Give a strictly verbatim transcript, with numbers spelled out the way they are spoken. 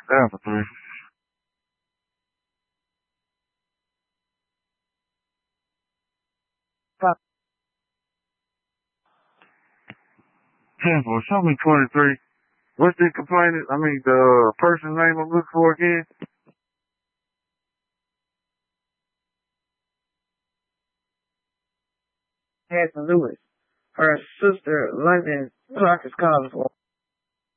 Down for three. Five. Ten for. Show me twenty-three. What's the complainant? I mean, the person's name I'm looking for again? Hanson Lewis. Her sister, London Clark, is calling for.